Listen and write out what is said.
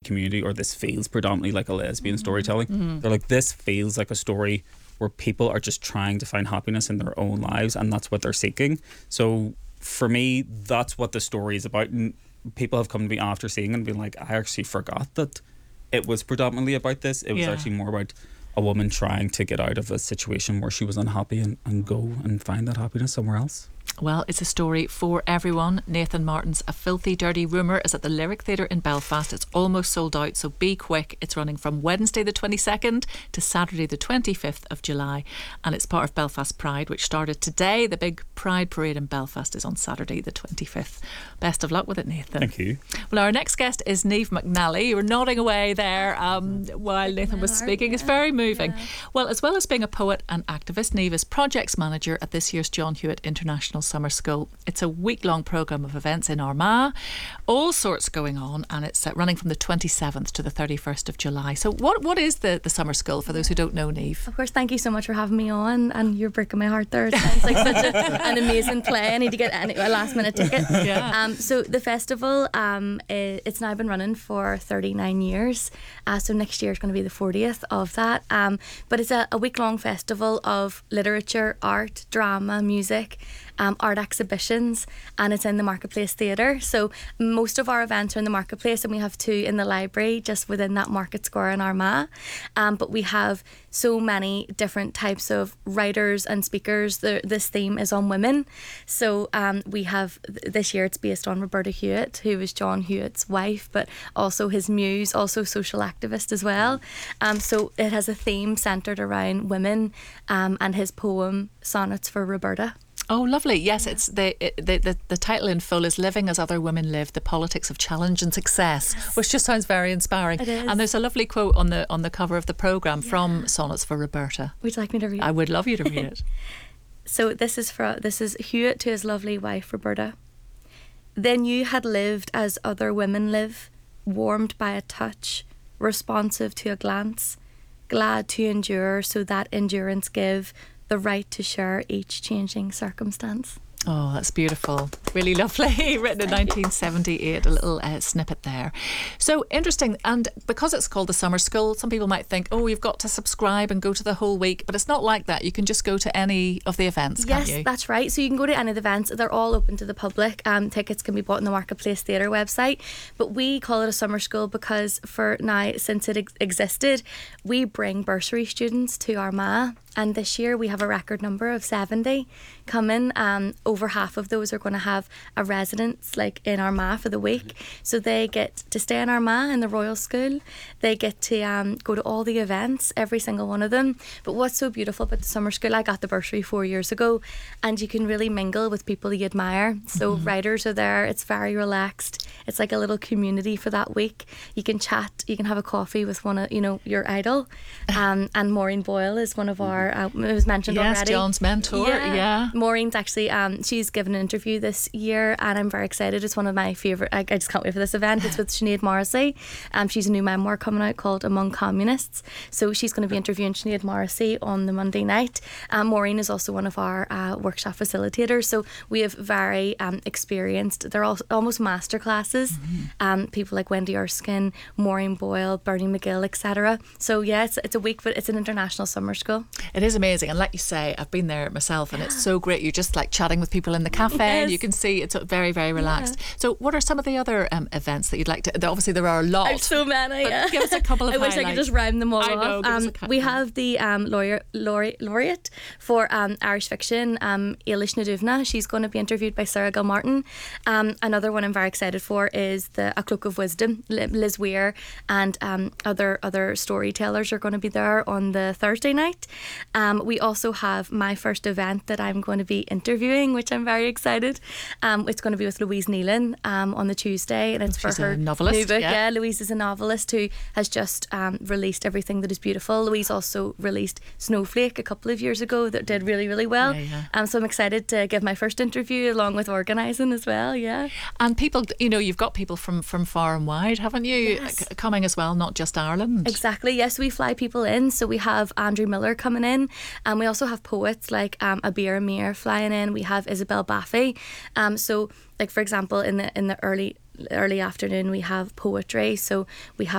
community, or this feels predominantly like a lesbian storytelling. They're like, this feels like a story where people are just trying to find happiness in their own lives, and that's what they're seeking. So for me, that's what the story is about. And people have come to me after seeing it and been like, I actually forgot that it was predominantly about this. It was actually more about a woman trying to get out of a situation where she was unhappy and go and find that happiness somewhere else. Well, it's a story for everyone. Nathan Martin's A Filthy Dirty Rumour is at the Lyric Theatre in Belfast. It's almost sold out, so be quick. It's running from Wednesday the 22nd to Saturday the 25th of July, and it's part of Belfast Pride, which started today. The big Pride Parade in Belfast is on Saturday the 25th. Best of luck with it, Nathan. Thank you. Well, our next guest is Niamh McNally. You were nodding away there while Nathan was speaking. It's very moving. Well, as well as being a poet and activist, Niamh is projects manager at this year's John Hewitt International Summer School. It's a week-long programme of events in Armagh, all sorts going on, and it's running from the 27th to the 31st of July. So what is the summer school, for those who don't know, Niamh? Of course, thank you so much for having me on, and you're breaking my heart there. It sounds like such an amazing play. I need to get a last minute ticket. So the festival, it's now been running for 39 years, so next year is going to be the 40th of that, but it's a week-long festival of literature, art, drama, music, art exhibitions, and it's in the Marketplace Theatre. So most of our events are in the Marketplace, and we have two in the library just within that Market Square in Armagh. But we have so many different types of writers and speakers. This theme is on women. So we have, this year it's based on Roberta Hewitt, who was John Hewitt's wife, but also his muse, also social activist as well. So it has a theme centred around women, and his poem Sonnets for Roberta. Oh, lovely. Yes, it's the title in full is Living as Other Women Live, The Politics of Challenge and Success, which just sounds very inspiring. It is. And there's a lovely quote on the cover of the programme from Sonnets for Roberta. Would you like me to read it? I would love you to read it. So this is Hewitt to his lovely wife Roberta. Then you had lived as other women live, warmed by a touch, responsive to a glance, glad to endure so that endurance give the right to share each changing circumstance. Oh, that's beautiful. Really lovely. Written in 1978, a little snippet there. So interesting. And because it's called the Summer School, some people might think, oh, you've got to subscribe and go to the whole week. But it's not like that. You can just go to any of the events, can't you? Yes, that's right. So you can go to any of the events. They're all open to the public. Tickets can be bought on the Marketplace Theatre website. But we call it a summer school because for now, since it existed, we bring bursary students to Armagh. And this year we have a record number of 70 coming. Over half of those are going to have a residence like in Armagh for the week. So they get to stay in Armagh in the Royal School. They get to go to all the events, every single one of them. But what's so beautiful about the summer school, I got the bursary 4 years ago, and you can really mingle with people you admire. So writers are there. It's very relaxed. It's like a little community for that week. You can chat. You can have a coffee with one of your idol. And Maureen Boyle is one of our it was mentioned already. Yes, John's mentor. Yeah. Maureen's actually she's given an interview this year, and I'm very excited. It's one of my favourite. I just can't wait for this event. It's with Sinead Morrissey. She's a new memoir coming out called Among Communists. So she's going to be interviewing Sinead Morrissey on the Monday night. Maureen is also one of our workshop facilitators. So we have very experienced. They're all almost master classes. People like Wendy Erskine, Maureen Boyle, Bernie McGill, etc. So yeah, it's a week, but it's an international summer school. It is amazing, and like you say, I've been there myself, and it's so great. You're just like chatting with people in the cafe, and you can see it's very, very relaxed. So what are some of the other events that you'd like to... Obviously there are a lot. There's so many. Give us a couple of highlights. I wish I could just rhyme them all off. We have the laureate for Irish fiction, Eilish Naduvna. She's going to be interviewed by Sarah Gilmartin. Another one I'm very excited for is A Cloak of Wisdom. Liz Weir and other storytellers are going to be there on the Thursday night. We also have my first event that I'm going to be interviewing, which I'm very excited. It's going to be with Louise Nealon on the Tuesday, and it's for her novelist, new book. Yeah, Louise is a novelist who has just released Everything That Is Beautiful. Louise also released Snowflake a couple of years ago that did really, really well. So I'm excited to give my first interview along with organising as well. Yeah, and people, you've got people from far and wide, haven't you? Yes. Coming as well, not just Ireland. Exactly. Yes, we fly people in. So we have Andrew Miller coming in, and we also have poets like Abir Amir flying in. We have Isabel Baffy. So like for example in the early afternoon we have poetry, so we have